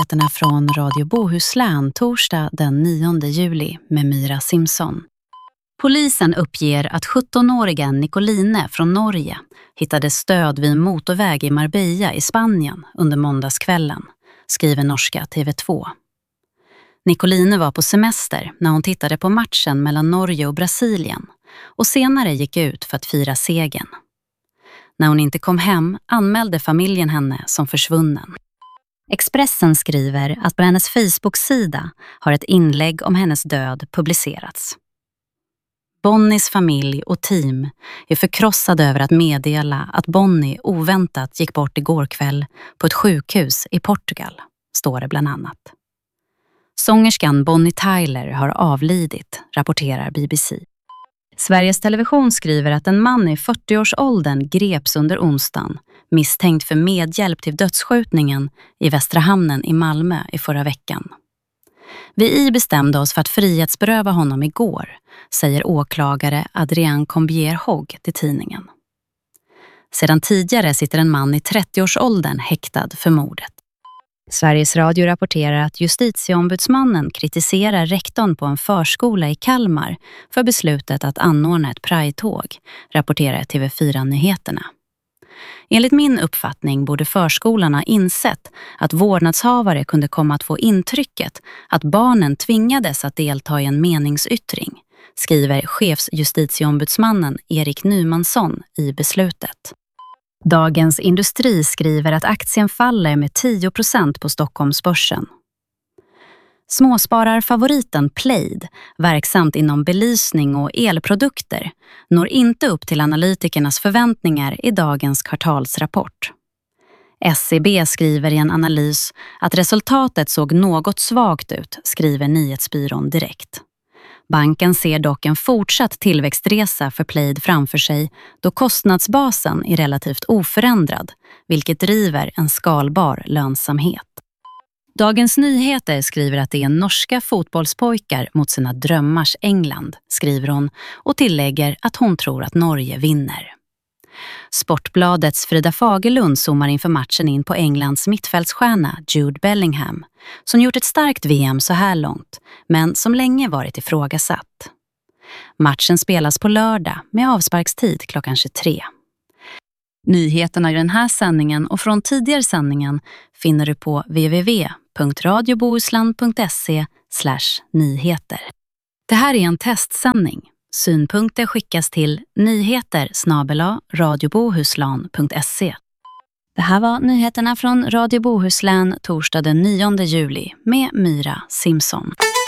nyheterna från Radio Bohuslän torsdag den 9 juli med Myra Simson. Polisen uppger att 17-åriga Nicoline från Norge hittade stöd vid en motorväg i Marbella i Spanien under måndagskvällen, skriver norska TV2. Nicoline var på semester när hon tittade på matchen mellan Norge och Brasilien och senare gick ut för att fira segern. När hon inte kom hem anmälde familjen henne som försvunnen. Expressen skriver att på hennes Facebook-sida har ett inlägg om hennes död publicerats. Bonnies familj och team är förkrossade över att meddela att Bonnie oväntat gick bort igår kväll på ett sjukhus i Portugal, står det bland annat. Sångerskan Bonnie Tyler har avlidit, rapporterar BBC. Sveriges Television skriver att en man i 40-årsåldern greps under onsdagen, misstänkt för medhjälp till dödsskjutningen i Västra hamnen i Malmö i förra veckan. Vi bestämde oss för att frihetsberöva honom igår, säger åklagare Adrian Combier-Hogg till tidningen. Sedan tidigare sitter en man i 30-årsåldern häktad för mordet. Sveriges Radio rapporterar att justitieombudsmannen kritiserar rektorn på en förskola i Kalmar för beslutet att anordna ett Pride-tåg, rapporterar TV4-nyheterna. Enligt min uppfattning borde förskolan ha insett att vårdnadshavare kunde komma att få intrycket att barnen tvingades att delta i en meningsyttring, skriver chefsjustitieombudsmannen Erik Nymansson i beslutet. Dagens Industri skriver att aktien faller med 10% på Stockholmsbörsen. Småspararfavoriten Plaid, verksamt inom belysning och elprodukter, når inte upp till analytikernas förväntningar i dagens kvartalsrapport. SEB skriver i en analys att resultatet såg något svagt ut, skriver nyhetsbyrån Direkt. Banken ser dock en fortsatt tillväxtresa för Plaid framför sig då kostnadsbasen är relativt oförändrad, vilket driver en skalbar lönsamhet. Dagens Nyheter skriver att det är norska fotbollspojkar mot sina drömmars England, skriver hon och tillägger att hon tror att Norge vinner. Sportbladets Frida Fagerlund zoomar inför matchen in på Englands mittfältsstjärna Jude Bellingham, som gjort ett starkt VM så här långt, men som länge varit ifrågasatt. Matchen spelas på lördag med avsparkstid klockan 23. Nyheterna i den här sändningen och från tidigare sändningen finner du på www.radiobohuslän.se/nyheter. Det här är en testsändning. Synpunkter skickas till nyheter@radiobohuslän.se. Det här var nyheterna från Radio Bohuslän torsdag den 9 juli med Myra Simson.